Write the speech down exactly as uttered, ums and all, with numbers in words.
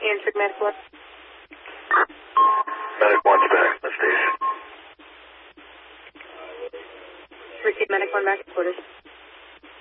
Answered Medic one. Medic one's back, the station. Received Medic one back at quarters.